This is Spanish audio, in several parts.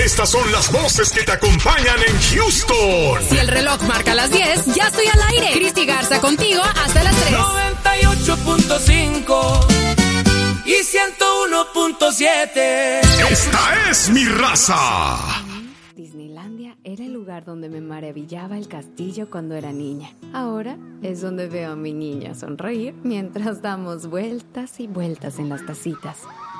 Estas son las voces que te acompañan en Houston. Si el reloj marca las 10, ya estoy al aire. Cristi Garza contigo hasta las 3. 98.5 y 101.7. Esta es mi raza. Disneylandia era el lugar donde me maravillaba el castillo cuando era niña. Ahora es donde veo a mi niña sonreír mientras damos vueltas y vueltas en las tacitas.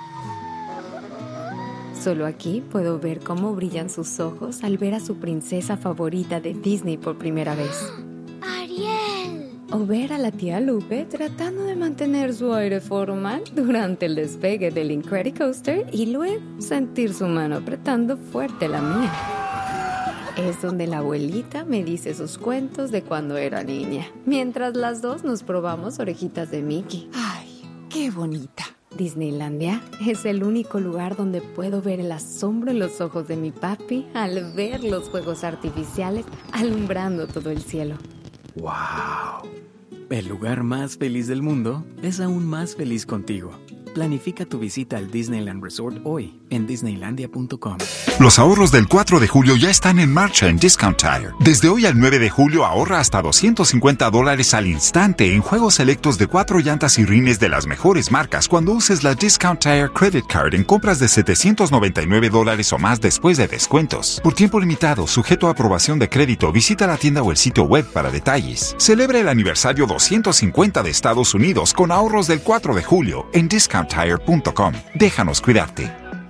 Solo aquí puedo ver cómo brillan sus ojos al ver a su princesa favorita de Disney por primera vez. ¡Ariel! O ver a la tía Lupe tratando de mantener su aire formal durante el despegue del Incredicoaster y luego sentir su mano apretando fuerte la mía. Es donde la abuelita me dice sus cuentos de cuando era niña, mientras las dos nos probamos orejitas de Mickey. ¡Ay, qué bonita! Disneylandia es el único lugar donde puedo ver el asombro en los ojos de mi papi al ver los fuegos artificiales alumbrando todo el cielo. ¡Wow! El lugar más feliz del mundo es aún más feliz contigo. Planifica tu visita al Disneyland Resort hoy en Disneylandia.com. Los ahorros del 4 de julio ya están en marcha en Discount Tire. Desde hoy al 9 de julio ahorra hasta $250 al instante en juegos selectos de 4 llantas y rines de las mejores marcas cuando uses la Discount Tire Credit Card en compras de $799 o más después de descuentos. Por tiempo limitado, sujeto a aprobación de crédito, visita la tienda o el sitio web para detalles. Celebra el aniversario 250 de Estados Unidos con ahorros del 4 de julio en DiscountTire.com. Déjanos cuidarte.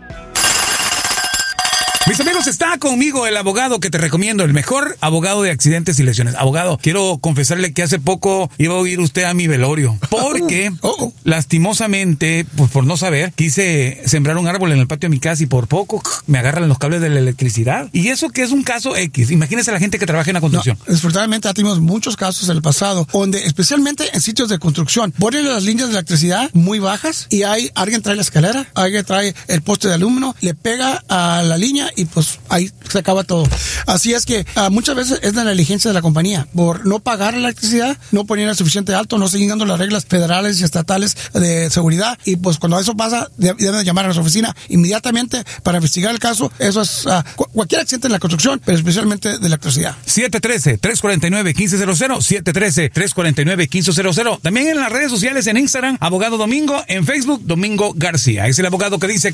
Mis amigos, está conmigo el abogado que te recomiendo, el mejor abogado de accidentes y lesiones. Abogado, quiero confesarle que hace poco iba a oír usted a mi velorio, porque lastimosamente, pues por no saber, quise sembrar un árbol en el patio de mi casa y por poco me agarran los cables de la electricidad. Y eso que es un caso X. Imagínese a la gente que trabaja en la construcción. No, desafortunadamente ya tuvimos muchos casos en el pasado, donde especialmente en sitios de construcción, ponen las líneas de electricidad muy bajas y alguien trae la escalera, alguien trae el poste de aluminio, le pega a la línea y pues ahí se acaba todo. Así es que muchas veces es de la negligencia de la compañía por no pagar la electricidad, no ponerla suficiente alto, no siguiendo las reglas federales y estatales de seguridad, y pues cuando eso pasa deben llamar a nuestra oficina inmediatamente para investigar el caso. Eso es cualquier accidente en la construcción, pero especialmente de electricidad. 713-349-1500, 713-349-1500. También en las redes sociales, en Instagram, Abogado Domingo, en Facebook, Domingo García. Es el abogado que dice